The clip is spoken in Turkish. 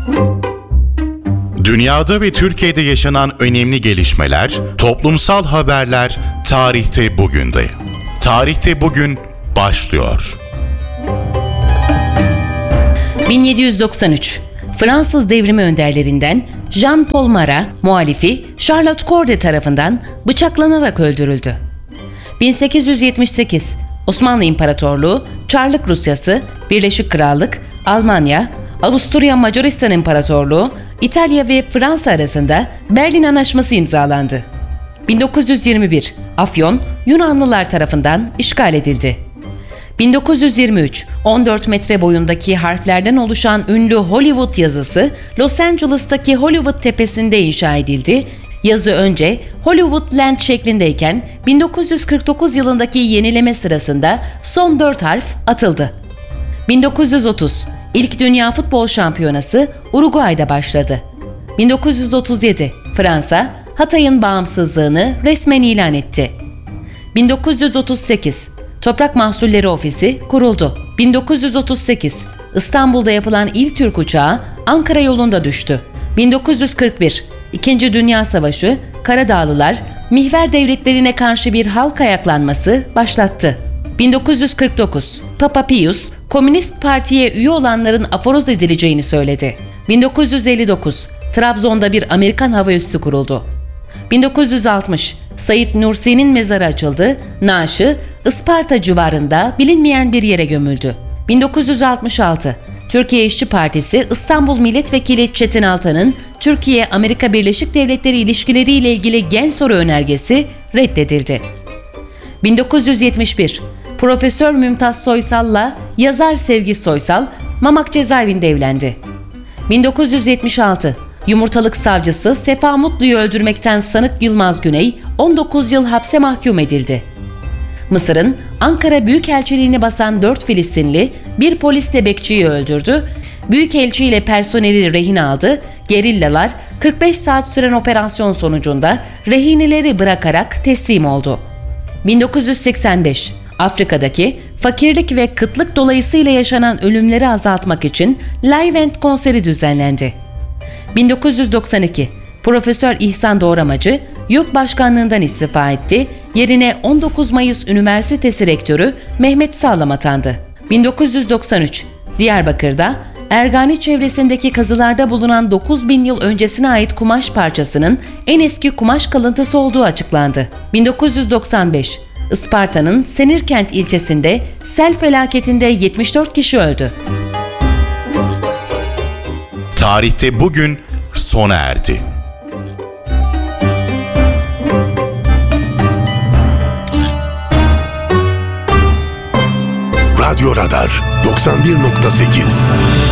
Dünyada ve Türkiye'de yaşanan önemli gelişmeler, toplumsal haberler tarihte bugünde. Tarihte bugün başlıyor. 1793 Fransız devrimi önderlerinden Jean-Paul Marat, muhalifi Charlotte Corday tarafından bıçaklanarak öldürüldü. 1878 Osmanlı İmparatorluğu, Çarlık Rusyası, Birleşik Krallık, Almanya, Avusturya Macaristan İmparatorluğu, İtalya ve Fransa arasında Berlin Anlaşması imzalandı. 1921 Afyon, Yunanlılar tarafından işgal edildi. 1923 14 metre boyundaki harflerden oluşan ünlü Hollywood yazısı Los Angeles'taki Hollywood Tepesi'nde inşa edildi. Yazı önce Hollywood Land şeklindeyken 1949 yılındaki yenileme sırasında son 4 harf atıldı. 1930 İlk Dünya Futbol Şampiyonası Uruguay'da başladı. 1937 Fransa, Hatay'ın bağımsızlığını resmen ilan etti. 1938 Toprak Mahsulleri Ofisi kuruldu. 1938 İstanbul'da yapılan ilk Türk uçağı Ankara yolunda düştü. 1941 İkinci Dünya Savaşı, Karadağlılar, mihver devletlerine karşı bir halk ayaklanması başlattı. 1949 Papa Pius, Komünist Parti'ye üye olanların aforoz edileceğini söyledi. 1959 Trabzon'da bir Amerikan hava üssü kuruldu. 1960 Said Nursi'nin mezarı açıldı, naaşı Isparta civarında bilinmeyen bir yere gömüldü. 1966 Türkiye İşçi Partisi İstanbul Milletvekili Çetin Altan'ın Türkiye-Amerika Birleşik Devletleri ilişkileriyle ilgili gen soru önergesi reddedildi. 1971 Profesör Mümtaz Soysal'la yazar Sevgi Soysal, Mamak cezaevinde evlendi. 1976 Yumurtalık savcısı Sefa Mutlu'yu öldürmekten sanık Yılmaz Güney 19 yıl hapse mahkum edildi. Mısır'ın Ankara Büyükelçiliğini basan 4 Filistinli bir polisle bekçiyi öldürdü. Büyükelçi ile personeli rehin aldı. Gerillalar 45 saat süren operasyon sonucunda rehineleri bırakarak teslim oldu. 1985 Afrika'daki fakirlik ve kıtlık dolayısıyla yaşanan ölümleri azaltmak için Live End konseri düzenlendi. 1992 Profesör İhsan Doğramacı YÖK Başkanlığından istifa etti. Yerine 19 Mayıs Üniversitesi Rektörü Mehmet Sağlam atandı. 1993 Diyarbakır'da Ergani çevresindeki kazılarda bulunan 9000 yıl öncesine ait kumaş parçasının en eski kumaş kalıntısı olduğu açıklandı. 1995 Isparta'nın Senirkent ilçesinde sel felaketinde 74 kişi öldü. Tarihte bugün sona erdi. Radyo Radar 91.8